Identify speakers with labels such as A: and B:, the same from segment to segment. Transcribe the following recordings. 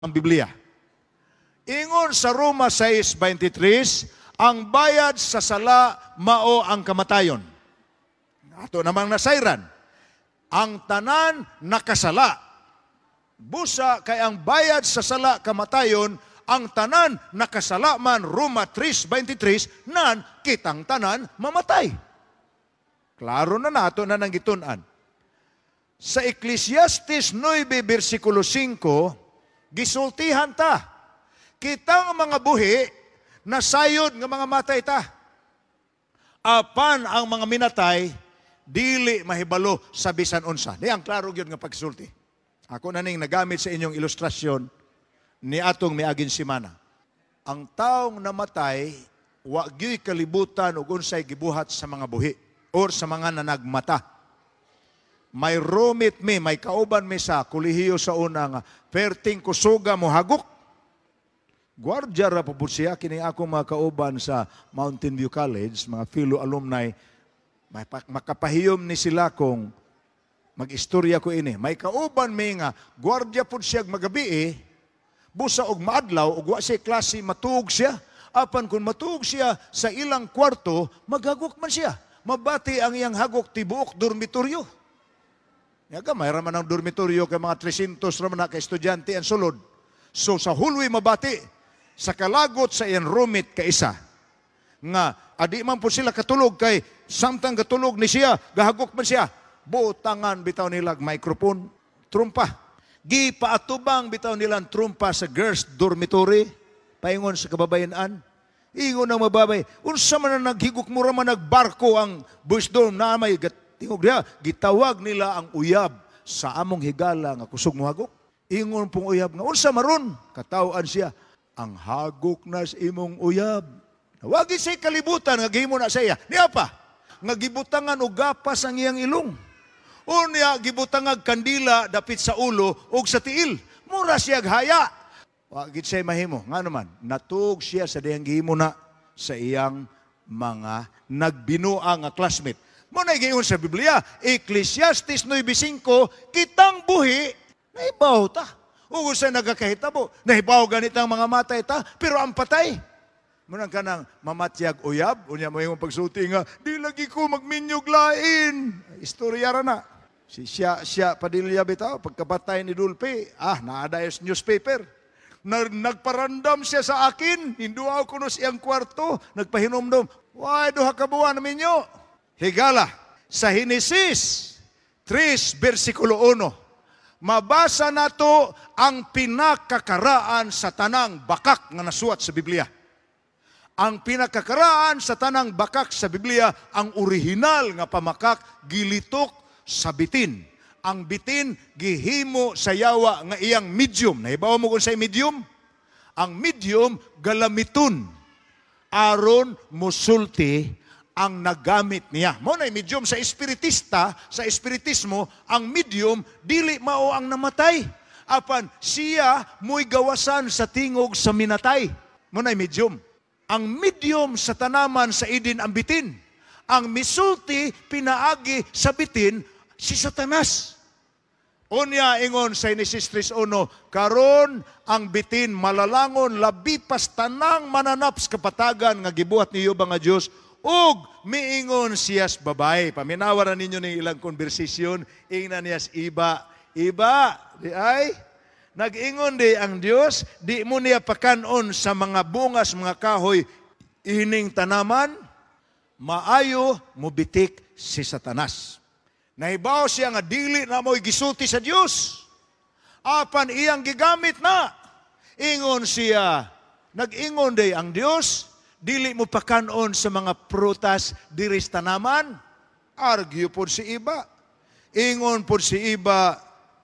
A: ang Biblia. Ingon sa Roma 6:23, ang bayad sa sala mao ang kamatayon. Ato namang nasayran, ang tanan nakasala. Busa kay ang bayad sa sala kamatayon, ang tanan nakasala man, Roma 3:23, nan kitang tanan mamatay. Klaro na nato na nang gitun-an. Sa Ecclesiastes 9:5, gisultihan ta, kitang mga buhi, nasayod nga mga matay ta. Apan ang mga minatay, dili mahibalo sa bisan unsa. Di ang klaro gyud nga pagsulti. Ako na ning nagamit sa inyong ilustrasyon ni atong miaging simana. Ang taong namatay, wa gyud kalibutan ug unsay gibuhat sa mga buhi or sa mga nanagmata. May rumit mi, may kauban mi sa kolehiyo sa una nga perting kusuga mo hagok. Guardia ra po siya, kini ako mga kauban sa Mountain View College, mga fellow alumni, makapahiyom ni sila kung mag-istorya ko ini. May kauban mi nga, guardia po siya magabi busa og maadlaw, og wa siya klase matug siya. Apan kung matug siya sa ilang kwarto, maghagok man siya. Mabati ang iyang hagok tibuok dormitoryo. Yaga, may raman ang dormitoryo kay mga 300 raman na ka-estudyante ang sulod. So sa hulwi mabati, sa kalagot sa iyang roommate kaisa, nga adi man po sila katulog kay samtang katulog ni siya, gahagok man siya, butangan bitaw nila microphone, trumpa. Gipaatubang bitaw nilang trumpa sa girls' dormitory, paingon sa kababayan-an. Ingon ang mababay, unsa man na naghigok mo raman nagbarko ang boys dorm na may tingog diha, gitawag nila ang uyab sa among higala nga kusog mo hagok. Ingon pong uyab nga, unsa maron? Katawan siya, ang hagok na sa imong uyab. Wagi siya kalibutan, nga gihimo na siya. Niya pa, nga gibutangan o gapas ang iyang ilong. Unya, gibutangag kandila dapit sa ulo o sa tiil. Mura siya haya. Wagi siya mahimo. Nga naman, natug siya sa diyang gihimo na sa iyang mga nagbinua nga classmate. Muna gayon sa Biblia, Ecclesiastes 9:5, kitang buhi, naibaw ta. Ugo sa nagakahitabo, naibaw ganit ang mga matay ta, pero ang patay. Muna ka nang mamatyag uyab, unya mo yung pagsuti nga, di lagi ko magminyog lain. Istorya ra na. Si siya Padilla bitaw, pagkapatay ni Dulpe, naadayos newspaper. Nagparandam siya sa akin, hinduaw ko no siyang kwarto, nagpahinomdom, why duha ka buwan namin nyo? Higala, sa Henesis 3:1, mabasa nato ang pinakakaraan sa tanang bakak nga nasuat sa Biblia. Ang pinakakaraan sa tanang bakak sa Biblia, ang orihinal nga pamakak, gilitok sa bitin. Ang bitin, gihimo sa yawa nga iyang medium. Nahibaw mo kung sa'y medium? Ang medium, galamiton. Aron musulti ang nagamit niya. Mo na medium sa espiritista, sa espiritismo, ang medium, dili mao ang namatay. Apan, siya mo'y gawasan sa tingog sa minatay. Mo na medium. Ang medium sa tanaman sa idin ang bitin. Ang misulti, pinaagi sa bitin, si Satanas. Unya ingon sa Genesis 3:1, karon ang bitin malalangon labi pas tanang mananaps kapatagan nga gibuhat ni Jehova nga Dios, ug miingon siyas babae. Paminawaran ninyo ng ilang konversasyon, ingnan niyas iba, di ay? Nag-ingon di ang Diyos, di mo niya pakanon sa mga bungas, mga kahoy, ining tanaman, maayo mubitik si Satanas. Nahibaw siya nga dili na mo'y gisulti sa Diyos. Apan iyang gigamit na. Ingon siya, nag-ingon di ang Diyos, dili mo pakanon sa mga prutas diris tanaman. Argue po si iba. Ingon po si iba,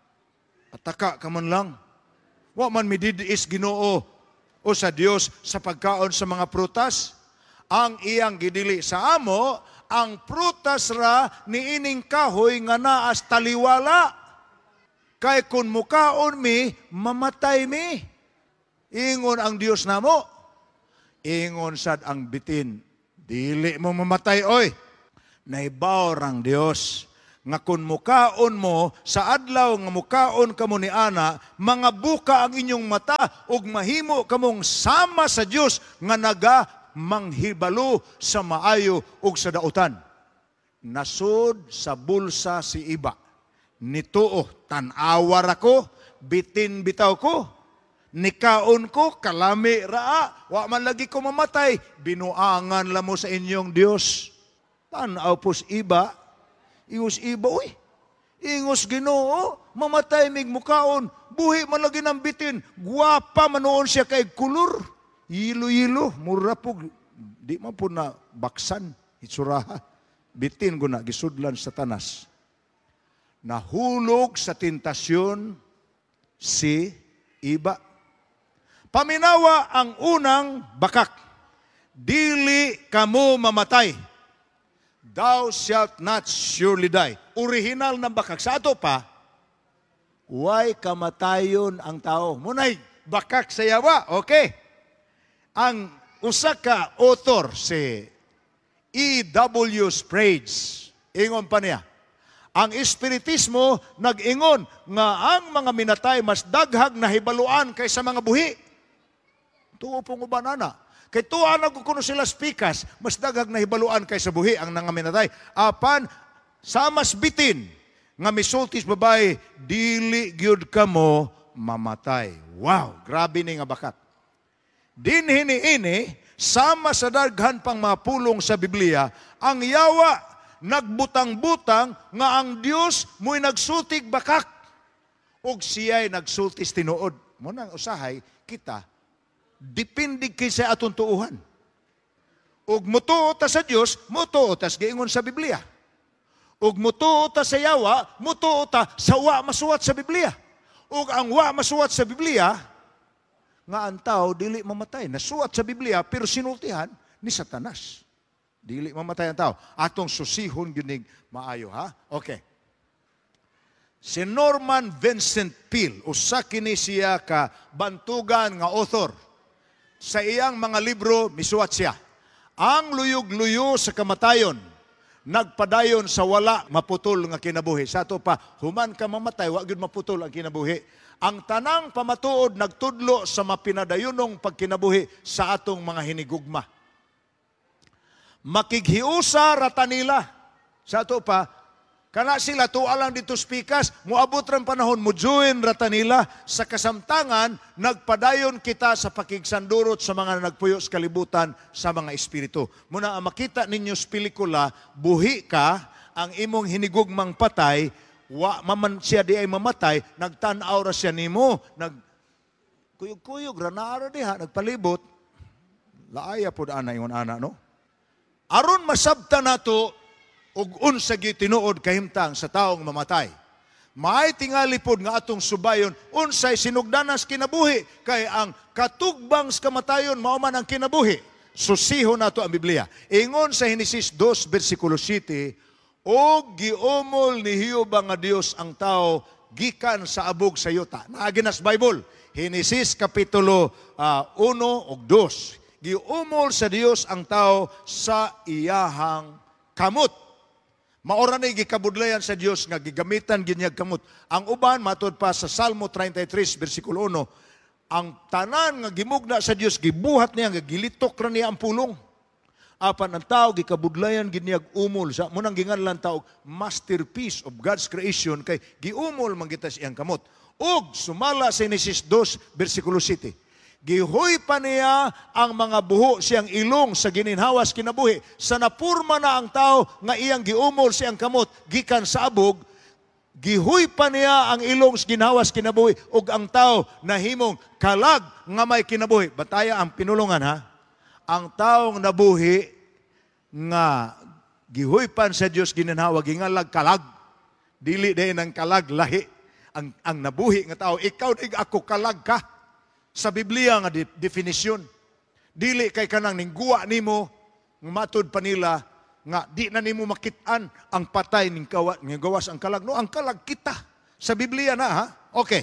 A: ataka ka man lang. Wa man mididiis Ginoo o sa Dios sa pagkaon sa mga prutas. Ang iyang gidili sa amo, ang prutas ra ni ining kahoy nga naas taliwala. Kay kun mukaon mi, mamatay mi. Ingon ang Dios namo. Ingon sad ang bitin, dili mo mamatay oy. Naibaw rang Dios nga kun mukaon mo sa adlaw nga mukaon kamo ni ana, mga buka ang inyong mata ug mahimo kamong sama sa Dios nga naga manghibalo sa maayo ug sa dautan. Nasud sa bulsa si iba. Nituo tan-awar ako, bitin bitaw ko. Nikaon ko, kalami raa, wa man lagi ko mamatay, binuangan la mo sa inyong Dios. Tanaw pos iba, ingos iba, uy, ingos Ginoo, mamatay mig mukaon, buhi man lagi ng bitin, guwapa manoon siya kay kulur, yilo-yilo, mura po, di man po na baksan, itsuraha, bitin ko na, gisudlan sa tanas. Nahulog sa tentasyon si iba. Paminawa ang unang bakak, dili kamo mamatay. Thou shalt not surely die. Original ng bakak. Sa ato pa, why kamatayon ang tao? Munay, bakak sa yawa. Okay. Ang usa ka author, si E.W. Sprague, ingon pa niya, ang espiritismo nag-ingon nga ang mga minatay mas daghag na hibaluan kaysa mga buhi. Tuo pong ubanana. Kay tuwa na kuno sila spikas, mas daghag na hibaluan kaysa buhi ang nangaminatay. Apan, sa mas bitin, nga misultis babae, dili gyud kamo mamatay. Wow, grabe ni nga bakat. Dinhini-ini, sama sa daghan pang mga pulong sa Biblia, ang yawa nagbutang-butang nga ang Dios mo'y nagsultig bakak ug siya'y nagsultis tinuod. Muna ang usahay, kita, depende kay sa atong tuuhan. Ug mutuo ta sa Dios, mutuo ta sa giingon sa Biblia. Ug mutuo ta sa yawa, mutuo ta sa wa masuwat sa Biblia. Ug ang wa masuwat sa Biblia, nga ang tao dili mamatay. Nasuwat sa Biblia, pero sinultihan ni Satanas. Dili mamatay ang tao. Atong susihon ginig maayo, ha? Okay. Si Norman Vincent Peale, usa kini siya ka bantugan nga author. Sa iyang mga libro, misuwat siya, ang luyog-luyo sa kamatayon, nagpadayon sa wala maputol nga kinabuhi. Sa ato pa, human ka mamatay, wa gyud maputol ang kinabuhi. Ang tanang pamatuod nagtudlo sa mapinadayunong pagkinabuhi sa atong mga hinigugma. Makighiusa rata nila. Sa ato pa, kana sila tualang dito spikas, muabot ran panahon, mujuin rata nila, sa kasamtangan, nagpadayon kita sa pakigsandurot sa mga nagpuyo sa kalibutan sa mga espiritu. Muna ang makita ninyo sa pelikula, buhi ka, ang imong hinigugmang patay, wa maman siya di ay mamatay, nagtanaw ra siya nimo, nagkuyog-kuyog, ranara diha, nagpalibot, laaya po daan na yung ana, no? Aron masabta nato, ug unsa gyud tinuod kahimtang sa taong mamatay. Maay tingali pod nga atong subayon unsay sinugdanas kinabuhi kay ang katugbang sa kamatayon mao man ang kinabuhi. Susihon nato ang Biblia. Ingon sa Henesis 2 bersikulo 7, og giumol ni Jehova nga Dios ang tao gikan sa abog sa yuta. Naaginas Bible. Henesis kapitulo 1 ug 2. Giumol sa Dios ang tao sa iyahang kamot. Maora na gikabudlayan sa Dios nga gigamitan ginyag kamot. Ang uban matud pa sa Salmo 33 bersikulo 1, ang tanan nga gimugna sa Dios gibuhat niya nga gilitok ra niya ang pulong. Apan ang tao gikabudlayan ginyag umol sa munang ginganlan tao masterpiece of God's creation kay giumol man kita siyang kamot. Ug sumala sa Genesis 2 bersikulo 7. Gihoy pa niya ang mga buho siyang ilong sa gininhawas kinabuhi. Sa napurma na ang tao nga iyang giumol siyang kamot gikan sa abog, gihoy pa niya ang ilong sa ginhawas kinabuhi ug ang tao nahimong kalag nga may kinabuhi. Bataya ang pinulungan, ha? Ang taong nabuhi nga gihoypan sa Dios gininhawa gingalag kalag. Dili din ang kalag lahi. Ang nabuhi nga tao, ikaw dig ako kalag ka. Sa Biblia nga definisyon, dili kay kanang ningguwa nimo, matud pa nila, nga di na nimo makitaan ang patay ning gawas ang kalag. No, ang kalag kita. Sa Biblia na, ha? Okay.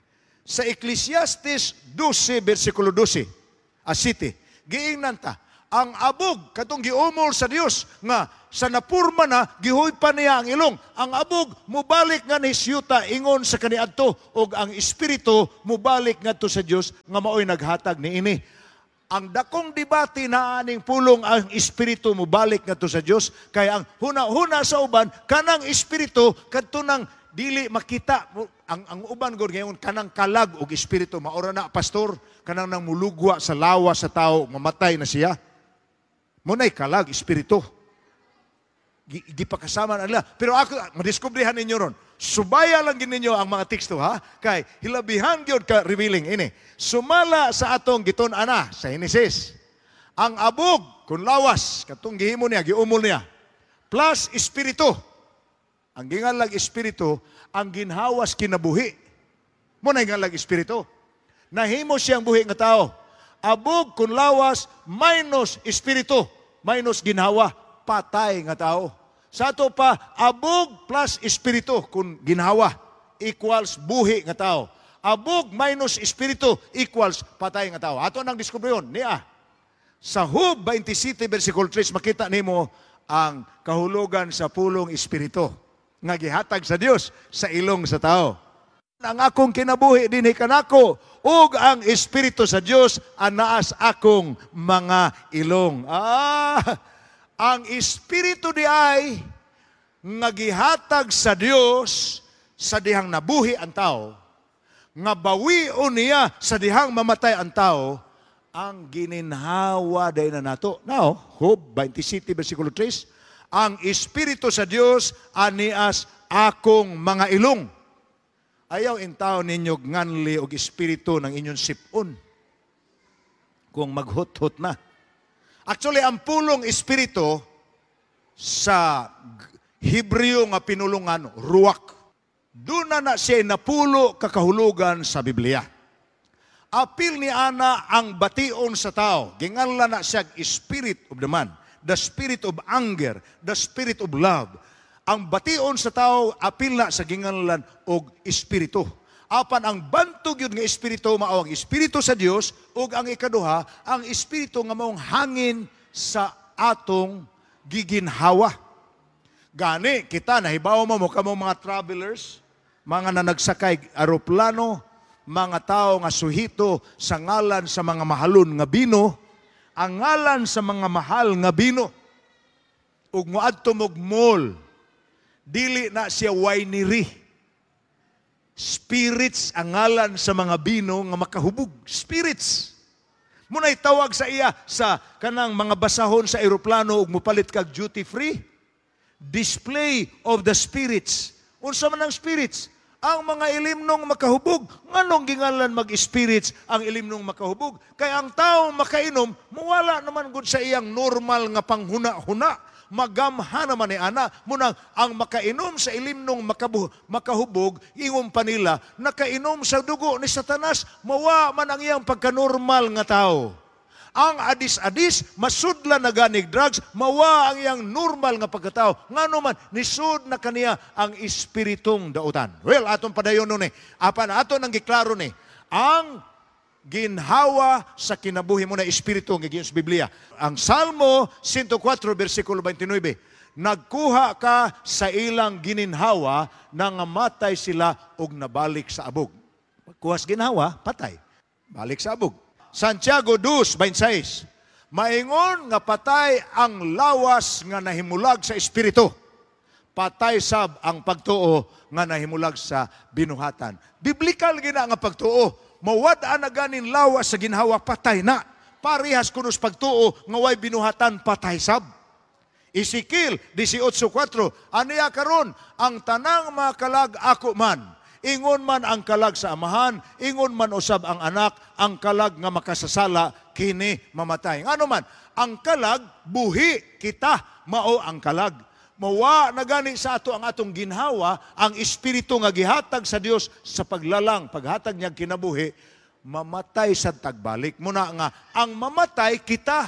A: Sa Ecclesiastes 12, versikulo 12, 7, giingnan ta, ang abog katong giumol sa Dios nga sa napurma na gihoy pa niya ang ilong. Ang abog mubalik nga ni siyuta ingon sa kaniadto ug ang espiritu mubalik ngadto sa Dios nga maoy naghatag niini. Ang dakong debate na aning pulong ang espiritu mubalik ngadto sa Dios kay ang huna-huna sa uban kanang espiritu kadto nang dili makita ang uban gud ngayon kanang kalag og espiritu maora na pastor kanang nang mulugwa sa lawas sa tao mamatay na siya. Munay kalag, espiritu. Gipakasama na nila. Pero ako, madiskubrihan ninyo ron. Subaya lang ninyo ang mga teksto, ha? Kay, hilabihan yun ka revealing. Ini, sumala sa atong giton ana, sa Genesis. Ang abog, kung lawas, katong gihimo niya, giumol niya. Plus, espiritu. Ang gingalag espiritu, ang ginhawas kinabuhi. Munay gingalag espiritu. Nahimo siyang buhi nga tao. Abog kung lawas minus espiritu, minus ginhawa, patay nga tao. Sa ato pa, abog plus espiritu kung ginhawa equals buhi nga tao. Abog minus espiritu equals patay nga tao. Ato nang diskubriyon niya. Sa Hub 27 versicle 3 makita nimo ang kahulugan sa pulong espiritu nga gihatag sa Dios sa ilong sa tao. Ang akong kinabuhi dinhi kanako ug ang espiritu sa Dios anaas akong mga ilong. Ang espiritu di ay nga gihatag sa Dios sa dihang nabuhi ang tao, nga bawion niya sa dihang mamatay ang tao, ang gininhawa day na nato. Now, Job 27 versikulo 3, ang espiritu sa Dios anias akong mga ilong. Ayaw in tao ninyo nganli og espiritu ng inyong sipon kung maghut-hut na. Actually, ang pulong espiritu sa Hebreo nga pinulungan, ruach. Doon na siya napulo kakahulugan sa Biblia. Apil ni ana ang bation sa tao. Ginganlan na siya spirit of the man, the spirit of anger, the spirit of love. Ang bation sa tao, apil na sa ginganlan og espiritu. Apan ang bantog yun nga espiritu, mao ang espiritu sa Dios, ug ang ikaduha, ang espiritu nga maong hangin sa atong giginhawa. Gani, kita, nahibaw mo kamong mga travelers, mga nanagsakay aeroplano, mga tao nga suhito sa ngalan sa mga mahalon nga bino, ang ngalan sa mga mahal nga bino, ug moadto mog mall, dili na siya winery. Spirits ang ngalan sa mga bino nga makahubog. Spirits. Muna'y tawag sa iya sa kanang mga basahon sa aeroplano ug mupalit kag duty free. Display of the spirits. Unsa man ang spirits? Ang mga ilimnong makahubog. Nganong gingalan mag-spirits ang ilimnong makahubog? Kaya ang tao makainom, muwala naman gud sa iyang normal nga panghuna-huna. Magamha naman ni ana. Munang ang makainom sa ilimnong makahubog, ingon pa nila, nakainom sa dugo ni Satanas, mawa man ang iyang pagkanormal nga tao. Ang adis-adis, masudla na ganig drugs, mawa ang iyang normal nga pagkatao. Nga naman, nisud na kaniya ang espiritong dautan. Well, atong padayon nun apan aton ang giklaro ang ginhawa sa kinabuhi mo na espiritu ng sa Biblia. Ang Salmo 104, versikulo 29, nagkuha ka sa ilang gininhawa, nangamatay sila og nabalik sa abog. Pagkuhas ginhawa, patay. Balik sa abog. Santiago 2:26, maingon nga patay ang lawas nga nahimulag sa espiritu. Patay sab ang pagtuo nga nahimulag sa binuhatan. Biblikal gina nga pagtuo. Mawad-an na ganin lawas sa ginhawa, patay na. Parihas kunos pagtuo nga way binuhatan, patay sab. Ezekiel 18:4, aniya karon ang tanang mga kalag ako man. Ingon man ang kalag sa amahan, ingon man usab ang anak, ang kalag nga makasasala, kini mamatay. Ano man, ang kalag, buhi, kita, mao ang kalag. Mawa na gani sa ato ang atong ginhawa, ang espiritu nga gihatag sa Dios sa paglalang, paghatag niya kinabuhi, mamatay sa tagbalik. Muna nga, ang mamatay kita,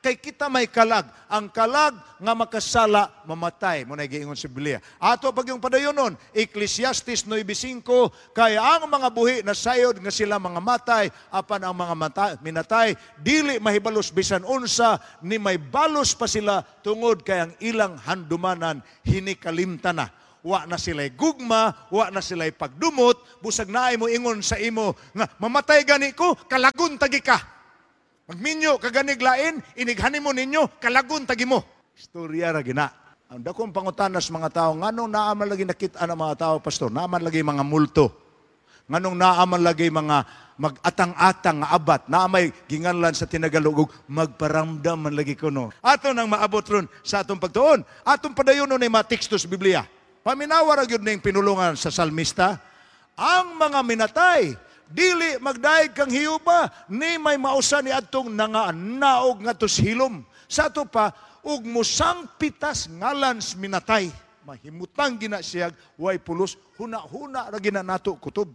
A: Kay kita may kalag. Ang kalag nga makasala, mamatay. Muna giingon si Biblia. Ato pag yung padayonon, Ecclesiastes 9:5, kaya ang mga buhi na sayod nga sila mga matay, apan ang mga minatay, dili mahibalos bisan unsa, ni may balos pa sila tungod kay ang ilang handumanan hinikalimtan na. Wa na sila'y gugma, wa na sila'y pagdumot, busag naay mo ingon sa imo, nga mamatay gani ko, kalagun tagi ka. Magminyo kaganig lain, inighani mo ninyo, kalagun tagi mo. Istorya ra gina. Ang dakong pangutanas mga tao, nganong naaman lagi nakita ng mga tao, pastor? Naaman lagi mga multo. Nganong naaman lagi mga mag-atang-atang nga abat, naamay ginganlan sa tinagalog, magparamdam man lagi kuno. Ato nang maabot ron sa atong pagtuon. Atong padayon nun ay mga teksto sa Biblia. Paminawa ra gyud ning pinulungan sa salmista, ang mga minatay, dili magdaig kang hiyuba, ni may mausa ni adtong naog nga tos hilom. Sa ato pa, ug musang pitas ngalans minatay. Mahimutang gina siyag, way pulos, huna-huna ra gina nato kutob.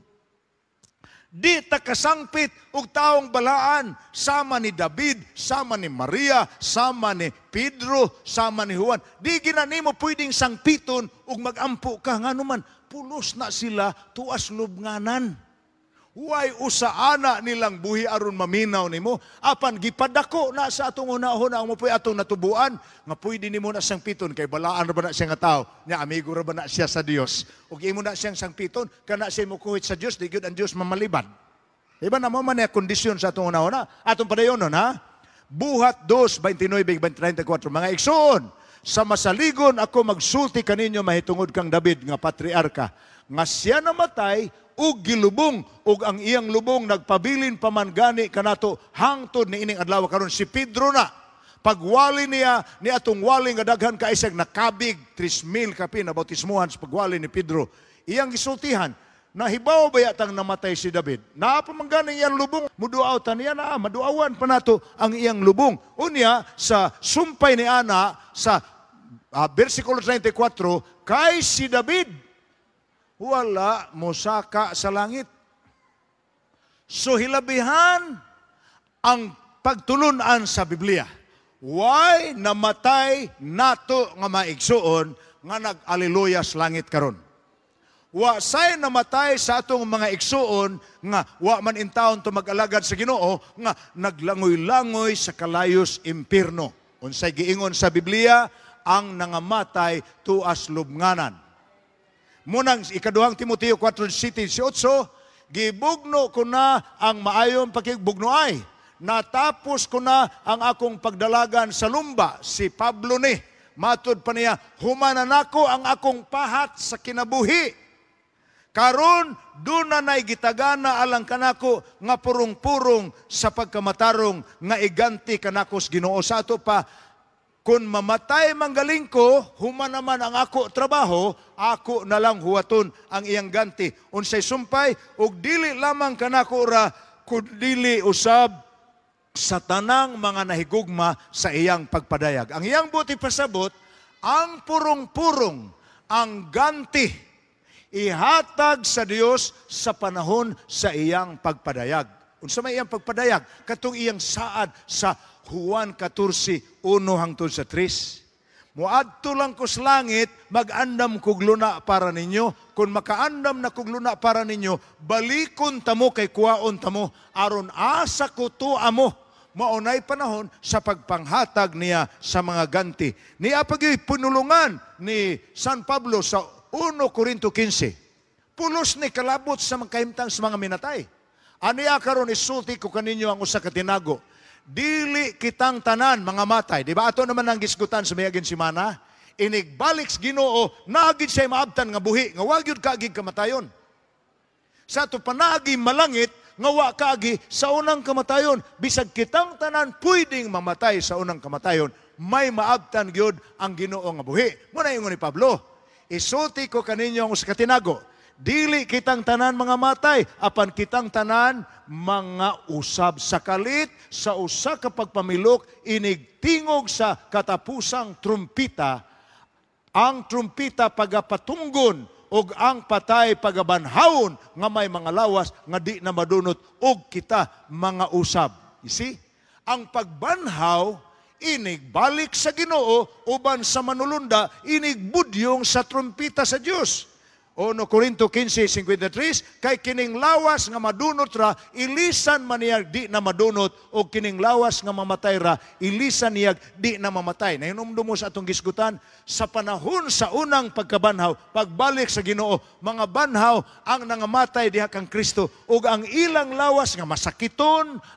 A: Di ta kasangpit ug taong balaan, sama ni David, sama ni Maria, sama ni Pedro, sama ni Juan. Di gina nimo pwedeng sangpiton ug magampo ka nganuman. Pulos na sila tuas lubnganan. Huway usaana nilang buhi aron maminaw nimo. Apan gipadako na sa atong una-una ang mapuy atong natubuan nga pwede nimo na sangpiton kay balaan ra ba na siya nga tao. Nya amigo ra ba na siya sa Dios. Ug imo na siyang sangpiton kana siya mo kuhit sa Dios, di gyud ang Dios mamaliban. Diba na mo man ang kondisyon sa atong una-una. Atong padayonon ha. Buhat 2:29-34 mga igsoon. Sa masaligon ako magsulti kaninyo mahitungod kang David nga patriarka. Nga siya namatay ug gilubong ug ang iyang lubong nagpabilin paman gani kanato hangtod ni ining adlaw karon si Pedro na pagwali niya ni atong wali nga daghan kaisag nakabig 3,000 kapi na bautismuhan sa pagwali ni Pedro. Iyang gisultihan nahibaw ba yatang namatay si David? Naapamanggan iyang lubong, muduawtan niya na, maduawan pa nato ang iyang lubong. Unya, sa sumpay ni Ana, sa versikulo 34, kay si David, wala mosaka sa langit. So hilabihan ang pagtulunan sa Biblia. Why namatay nato nga maigsuon nga nag-aleluya sa langit karon? Wa say namatay sa atong mga igsuon nga wa man in taon to mag-alagad sa Ginoo nga naglangoy-langoy sa kalayos impierno. Unsay giingon sa Biblia, ang nangamatay tuas lubnganan. Munang ikaduhang Timoteo 4:7-8, gibugno ko na ang maayong pakigbugnoay. Natapos ko na ang akong pagdalagan sa lumba. Si Pablo ni, matod pa niya, humanan ako ang akong pahat sa kinabuhi. Karon doon na naigitagana alang kanako nga purong-purong sa pagkamatarong nga iganti kanako sa Ginoo. Sa ato pa, kung mamatay manggaling ko, human naman ang ako trabaho, ako na lang huwaton ang iyang ganti. Unsay sumpay, ug dili lamang kanako ra, kundili usab sa tanang mga nahigugma sa iyang pagpadayag. Ang iyang buti pasabot, ang purong-purong, ang ganti, ihatag sa Dios sa panahon sa iyang pagpadayag. Unsa may iyang pagpadayag? Katong iyang saad sa Juan 14:1-3. Muadto lang ko sa langit, mag-andam kog luna para ninyo. Kung makaandam na kog luna para ninyo, balikon tamo kay kuwaon tamo, aron asa ko to amo. Maunay panahon sa pagpanghatag niya sa mga ganti. Niya pagyoy punulungan ni San Pablo sa 1 Corinto 15. Pulos ni kalabot sa mga kahimtang sa mga minatay. Aniya karon isulti ko kaninyo ang usa ka tinago. Dili kitang tanan mga matay. Di ba? Ato naman ang gisgutan sa mayagin simana. Inigbalik sa Ginoo, naagid siya maabtan nga buhi, nga wag yun kaagig kamatayon. Sa ato panaagi malangit, nga wa kaagi sa unang kamatayon. Bisag kitang tanan, pwedeng mamatay sa unang kamatayon. May maabtan gyud ang Ginoo nga buhi. Muna yung ni Pablo, isulti ko kaninyo ang usa ka tinago. Dili kitang tanan mga matay, apan kitang tanan mga usab sa kalit, sa usa ka pagpamilok, inigtingog sa katapusang trumpita, ang trumpita pagapatunggon, og ang patay pagabanhawon, nga may mga lawas, nga di na madunot, og kita mga usab. You see? Ang pagbanhaw, inig balik sa Ginoo, uban sa manulunda, inig budyong sa trumpita sa Dios. O no Corinto 15:53, kay kining lawas nga madunot ra, ilisan man niya di na madunot, o kining lawas nga mamatay ra, ilisan niya di na mamatay. Nahinumdum mo sa atong gisgutan, sa panahon sa unang pagkabanhaw, pagbalik sa Ginoo, mga banhaw ang nangamatay diha kang Kristo, ug ang ilang lawas nga masakiton,